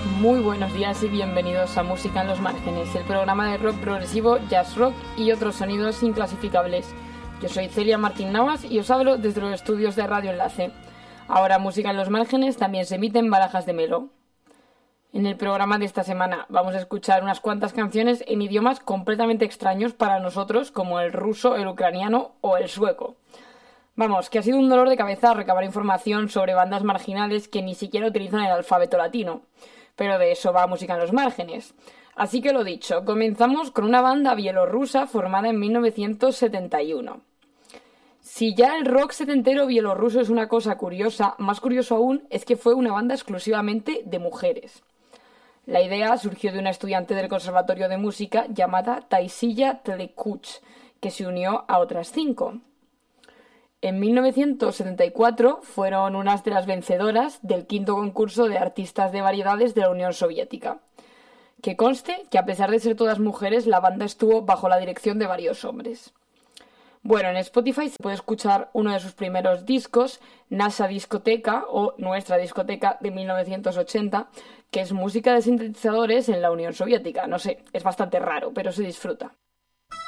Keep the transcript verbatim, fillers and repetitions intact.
Muy buenos días y bienvenidos a Música en los Márgenes, el programa de rock progresivo, jazz rock y otros sonidos inclasificables. Yo soy Celia Martín Navas y os hablo desde los estudios de Radio Enlace. Ahora Música en los Márgenes también se emite en Barajas de Melo. En el programa de esta semana vamos a escuchar unas cuantas canciones en idiomas completamente extraños para nosotros, como el ruso, el ucraniano o el sueco. Vamos, que ha sido un dolor de cabeza recabar información sobre bandas marginales que ni siquiera utilizan el alfabeto latino. Pero de eso va Música en los Márgenes. Así que lo dicho, comenzamos con una banda bielorrusa formada en mil novecientos setenta y uno. Si ya el rock setentero bielorruso es una cosa curiosa, más curioso aún es que fue una banda exclusivamente de mujeres. La idea surgió de una estudiante del Conservatorio de Música llamada Taisilla Telekuch, que se unió a otras cinco. En mil novecientos setenta y cuatro fueron unas de las vencedoras del quinto concurso de artistas de variedades de la Unión Soviética. Que conste que a pesar de ser todas mujeres, la banda estuvo bajo la dirección de varios hombres. Bueno, en Spotify se puede escuchar uno de sus primeros discos, Nasha Discoteca o Nuestra Discoteca de mil novecientos ochenta, que es música de sintetizadores en la Unión Soviética. No sé, es bastante raro, pero se disfruta.